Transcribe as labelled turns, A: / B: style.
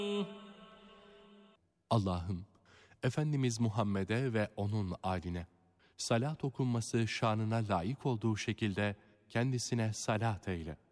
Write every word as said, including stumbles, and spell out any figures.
A: Allah'ım, Efendimiz Muhammed'e ve onun âline salat okunması şanına layık olduğu şekilde kendisine salat eyle.